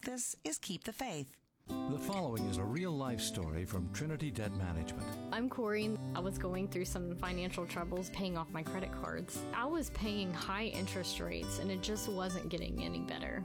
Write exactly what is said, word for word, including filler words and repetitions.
This is Keep the Faith. The following is a real-life story from Trinity Debt Management. I'm Corey. I was going through some financial troubles paying off my credit cards. I was paying high interest rates, and it just wasn't getting any better.